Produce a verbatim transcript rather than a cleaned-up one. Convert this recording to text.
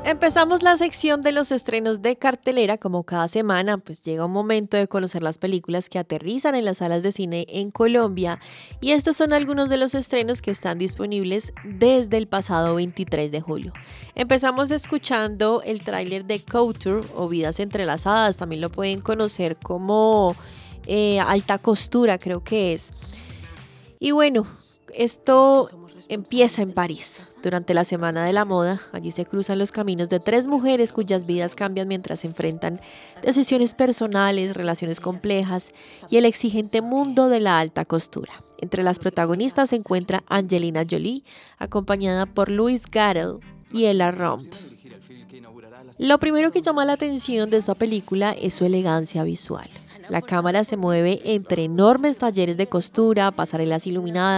Empezamos la sección de los estrenos de cartelera. Como cada semana, pues llega un momento de conocer las películas que aterrizan en las salas de cine en Colombia, y estos son algunos de los estrenos que están disponibles desde el pasado veintitrés de julio. Empezamos escuchando el tráiler de Couture o Vidas Entrelazadas, también lo pueden conocer como eh, Alta Costura, creo que es. Y bueno, esto empieza en París. Durante la Semana de la Moda, allí se cruzan los caminos de tres mujeres cuyas vidas cambian mientras se enfrentan decisiones personales, relaciones complejas y el exigente mundo de la alta costura. Entre las protagonistas se encuentra Angelina Jolie, acompañada por Louis Garrel y Ella Romp. Lo primero que llama la atención de esta película es su elegancia visual. La cámara se mueve entre enormes talleres de costura, pasarelas iluminadas